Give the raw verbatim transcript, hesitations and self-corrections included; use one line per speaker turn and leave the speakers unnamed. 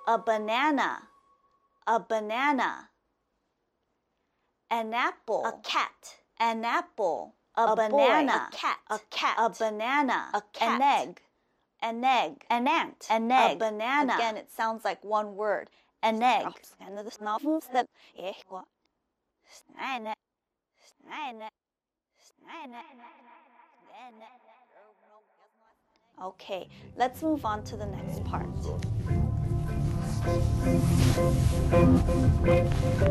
a banana, a banana. An apple,
a cat,
an apple, a,
a
banana,
boy, a cat,
a cat, a banana,
a cat,
an egg, an egg,
an ant,
an egg,
a banana.
Again, it sounds like one word. An egg. Okay, let's move on to the next part.